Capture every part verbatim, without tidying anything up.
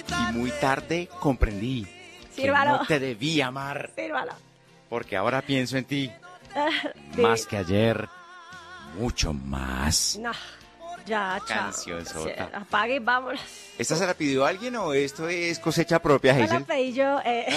y muy tarde comprendí Sírvalo. que no te debí amar. Sírvalo. Porque ahora pienso en ti Sí. más que ayer, mucho más. No, ya, chao. Canción sota. Sí, apague y vámonos. ¿Esta se la pidió alguien o esto es cosecha propia, Me la Hazel? pedí yo. Eh.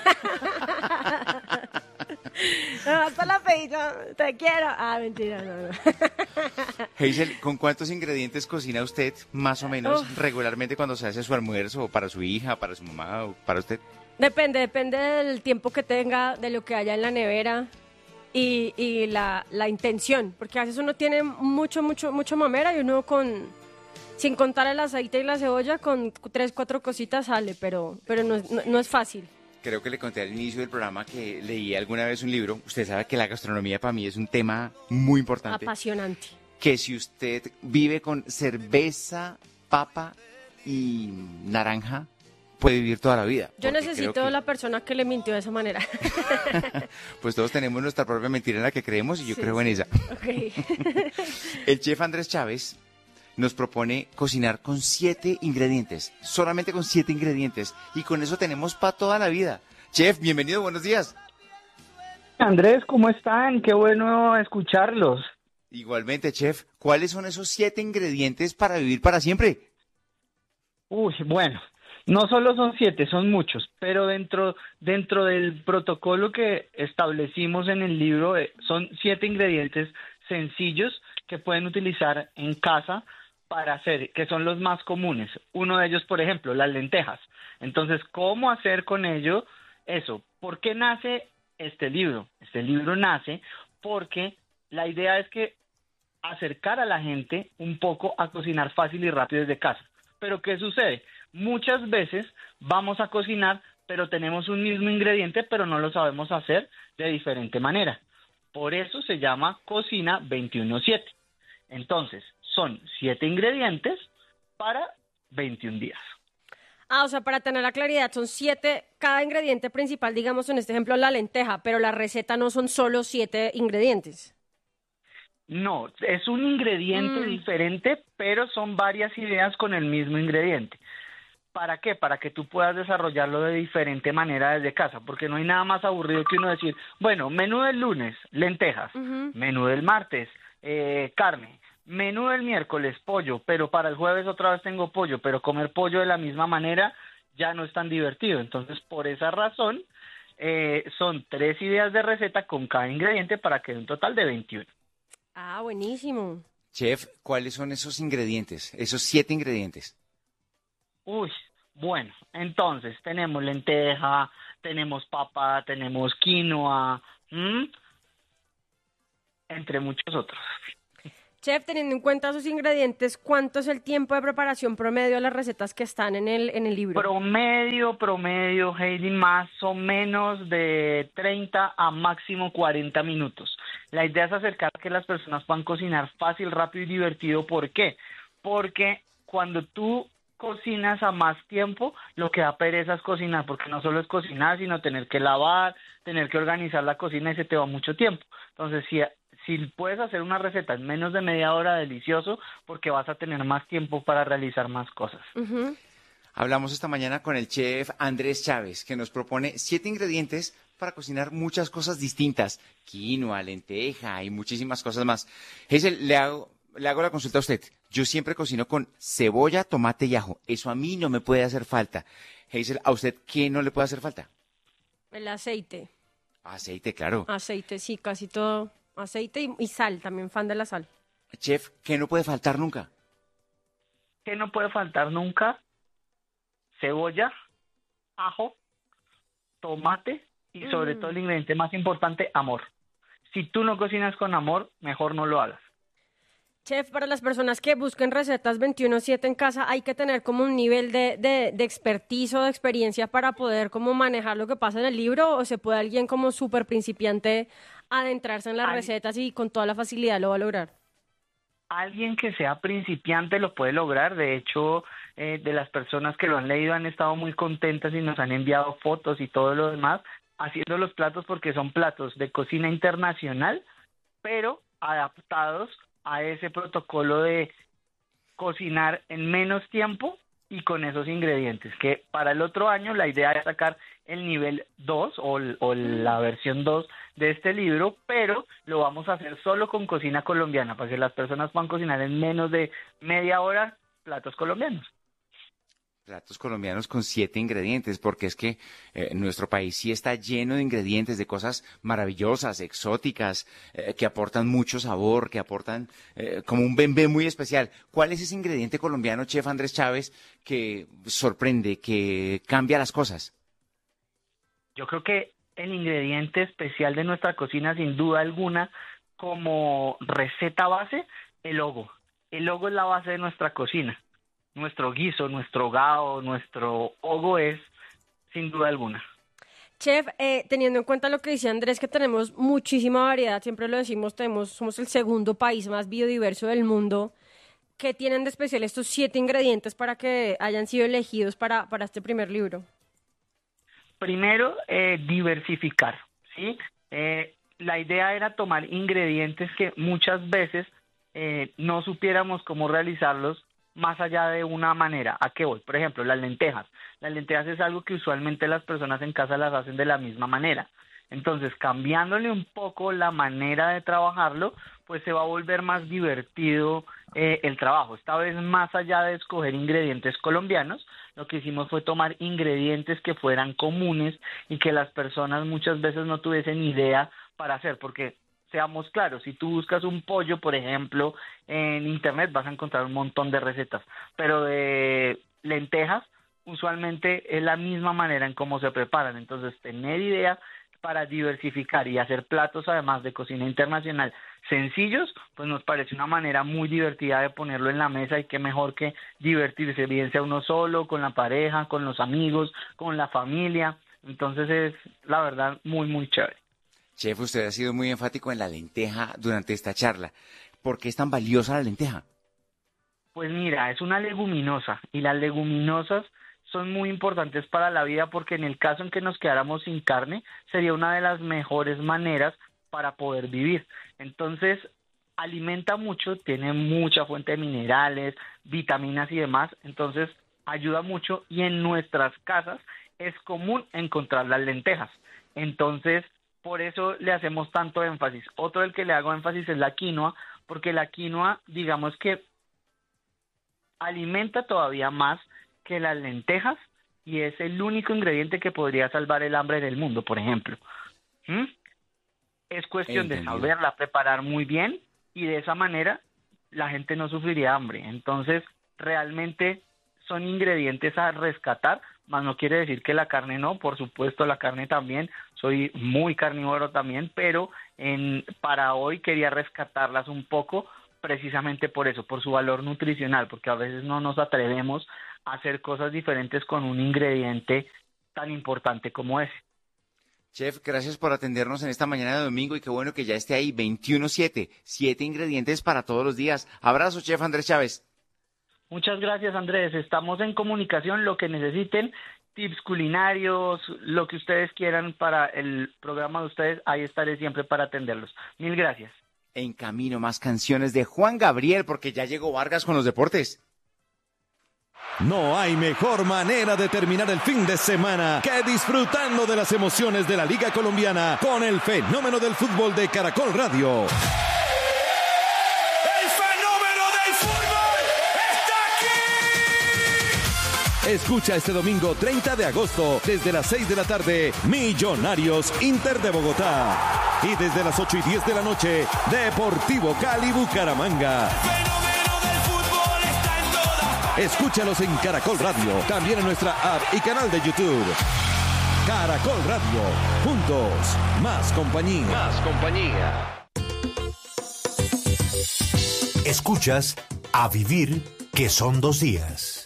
No, esta la pedí yo. Te quiero. Ah, mentira, no, no. Hazel, ¿con cuántos ingredientes cocina usted más o menos Uf. regularmente cuando se hace su almuerzo, o para su hija, para su mamá o para usted? Depende, depende del tiempo que tenga, de lo que haya en la nevera y, y la, la intención. Porque a veces uno tiene mucho, mucho, mucho mamera y uno con, sin contar el aceite y la cebolla, con tres, cuatro cositas sale, pero, pero no, es- no, no es fácil. Creo que le conté al inicio del programa que leí alguna vez un libro. Usted sabe que la gastronomía para mí es un tema muy importante. Apasionante. Que si usted vive con cerveza, papa y naranja, puede vivir toda la vida. Yo Porque necesito creo que, la persona que le mintió de esa manera. pues todos tenemos nuestra propia mentira en la que creemos y yo Sí, creo en sí. esa. Ok. El chef Andrés Chávez nos propone cocinar con siete ingredientes, solamente con siete ingredientes, y con eso tenemos para toda la vida. Chef, bienvenido, buenos días. Andrés, ¿cómo están? Qué bueno escucharlos. Igualmente, chef, ¿cuáles son esos siete ingredientes para vivir para siempre? Uy, bueno, no solo son siete, son muchos, pero dentro, dentro del protocolo que establecimos en el libro eh, son siete ingredientes sencillos que pueden utilizar en casa para hacer, que son los más comunes. Uno de ellos, por ejemplo, las lentejas. Entonces, ¿cómo hacer con ello eso? ¿Por qué nace este libro? Este libro nace porque la idea es que acercar a la gente un poco a cocinar fácil y rápido desde casa. Pero ¿qué sucede? Muchas veces vamos a cocinar, pero tenemos un mismo ingrediente, pero no lo sabemos hacer de diferente manera. Por eso se llama Cocina veintiuno siete. Entonces, son siete ingredientes para veintiún días. Ah, o sea, para tener la claridad, son siete, cada ingrediente principal, digamos en este ejemplo la lenteja, pero la receta no son solo siete ingredientes. No, es un ingrediente Mm. diferente, pero son varias ideas con el mismo ingrediente. ¿Para qué? Para que tú puedas desarrollarlo de diferente manera desde casa, porque no hay nada más aburrido que uno decir, bueno, menú del lunes, lentejas, Ujú. menú del martes, eh, carne, menú del miércoles, pollo, pero para el jueves otra vez tengo pollo, pero comer pollo de la misma manera ya no es tan divertido. Entonces, por esa razón, eh, son tres ideas de receta con cada ingrediente para que dé un total de veintiuno. Ah, buenísimo. Chef, ¿cuáles son esos ingredientes, esos siete ingredientes? Uy, bueno, entonces tenemos lenteja, tenemos papa, tenemos quinoa, ¿m? entre muchos otros. Chef, teniendo en cuenta esos ingredientes, ¿cuánto es el tiempo de preparación promedio de las recetas que están en el, en el libro? Promedio, promedio, Heidi, más o menos de treinta a máximo cuarenta minutos. La idea es acercar que las personas puedan cocinar fácil, rápido y divertido. ¿Por qué? Porque cuando tú cocinas a más tiempo, lo que da pereza es cocinar, porque no solo es cocinar, sino tener que lavar, tener que organizar la cocina y se te va mucho tiempo. Entonces, si, si puedes hacer una receta en menos de media hora, delicioso, porque vas a tener más tiempo para realizar más cosas. Ujú. Hablamos esta mañana con el chef Andrés Chávez, que nos propone siete ingredientes para cocinar muchas cosas distintas. Quinoa, lenteja y muchísimas cosas más. Hazel, le hago, le hago la consulta a usted. Yo siempre cocino con cebolla, tomate y ajo. Eso a mí no me puede hacer falta. Hazel, ¿a usted qué no le puede hacer falta? El aceite. Aceite, claro. Aceite, sí, casi todo. Aceite y, y sal, también fan de la sal. Chef, ¿qué no puede faltar nunca? ¿Qué no puede faltar nunca? Cebolla, ajo, tomate y sobre Mm. todo el ingrediente más importante, amor. Si tú no cocinas con amor, mejor no lo hagas. Chef, para las personas que busquen recetas veintiuno siete en casa, hay que tener como un nivel de, de, de expertise o de experiencia para poder como manejar lo que pasa en el libro, o se puede alguien como súper principiante adentrarse en las Ay. recetas y con toda la facilidad lo va a lograr. Alguien que sea principiante lo puede lograr. De hecho, eh, de las personas que lo han leído han estado muy contentas y nos han enviado fotos y todo lo demás haciendo los platos, porque son platos de cocina internacional, pero adaptados a ese protocolo de cocinar en menos tiempo y con esos ingredientes, que para el otro año la idea es sacar el nivel dos o, o la versión dos de este libro, pero lo vamos a hacer solo con cocina colombiana, para que las personas puedan cocinar en menos de media hora platos colombianos. Platos colombianos con siete ingredientes, porque es que eh, nuestro país sí está lleno de ingredientes, de cosas maravillosas, exóticas, eh, que aportan mucho sabor, que aportan eh, como un bembé muy especial. ¿Cuál es ese ingrediente colombiano, chef Andrés Chávez, que sorprende, que cambia las cosas? Yo creo que el ingrediente especial de nuestra cocina, sin duda alguna, como receta base, el hogo. El hogo es la base de nuestra cocina. Nuestro guiso, nuestro gao, nuestro hogo es sin duda alguna. Chef, eh, teniendo en cuenta lo que dice Andrés, que tenemos muchísima variedad, siempre lo decimos, tenemos, somos el segundo país más biodiverso del mundo. ¿Qué tienen de especial estos siete ingredientes para que hayan sido elegidos para, para este primer libro? Primero, eh, diversificar, ¿sí? Eh, la idea era tomar ingredientes que muchas veces eh, no supiéramos cómo realizarlos más allá de una manera. ¿A qué voy? Por ejemplo, las lentejas. Las lentejas es algo que usualmente las personas en casa las hacen de la misma manera. Entonces, cambiándole un poco la manera de trabajarlo, pues se va a volver más divertido eh, el trabajo. Esta vez, más allá de escoger ingredientes colombianos, lo que hicimos fue tomar ingredientes que fueran comunes y que las personas muchas veces no tuviesen idea para hacer, porque seamos claros, si tú buscas un pollo, por ejemplo, en internet vas a encontrar un montón de recetas, pero de lentejas usualmente es la misma manera en cómo se preparan. Entonces, tener idea para diversificar y hacer platos además de cocina internacional sencillos, pues nos parece una manera muy divertida de ponerlo en la mesa, y qué mejor que divertirse, bien sea uno solo, con la pareja, con los amigos, con la familia. Entonces es, la verdad, muy, muy chévere. Chef, usted ha sido muy enfático en la lenteja durante esta charla. ¿Por qué es tan valiosa la lenteja? Pues mira, es una leguminosa, y las leguminosas son muy importantes para la vida, porque en el caso en que nos quedáramos sin carne, sería una de las mejores maneras para poder vivir. Entonces, alimenta mucho, tiene mucha fuente de minerales, vitaminas y demás, entonces ayuda mucho, y en nuestras casas es común encontrar las lentejas. Entonces, por eso le hacemos tanto énfasis. Otro del que le hago énfasis es la quinoa, porque la quinoa, digamos que alimenta todavía más que las lentejas, y es el único ingrediente que podría salvar el hambre del mundo, por ejemplo. ¿Mm? Es cuestión Entendido. de saberla preparar muy bien, y de esa manera la gente no sufriría hambre. Entonces, realmente son ingredientes a rescatar, más no quiere decir que la carne no, por supuesto la carne también, soy muy carnívoro también, pero en, para hoy quería rescatarlas un poco, precisamente por eso, por su valor nutricional, porque a veces no nos atrevemos a hacer cosas diferentes con un ingrediente tan importante como ese. Chef, gracias por atendernos en esta mañana de domingo, y qué bueno que ya esté ahí, veintiuno siete, siete ingredientes para todos los días. Abrazo, Chef Andrés Chávez. Muchas gracias, Andrés. Estamos en comunicación, lo que necesiten, tips culinarios, lo que ustedes quieran para el programa de ustedes, ahí estaré siempre para atenderlos. Mil gracias. En camino, más canciones de Juan Gabriel, porque ya llegó Vargas con los deportes. No hay mejor manera de terminar el fin de semana que disfrutando de las emociones de la Liga Colombiana con el fenómeno del fútbol de Caracol Radio. ¡El fenómeno del fútbol está aquí! Escucha este domingo treinta de agosto desde las seis de la tarde Millonarios Inter de Bogotá, y desde las ocho y diez de la noche Deportivo Cali Bucaramanga. Escúchalos en Caracol Radio, también en nuestra app y canal de YouTube. Caracol Radio, juntos, más compañía. Más compañía. Escuchas A Vivir, que son dos días.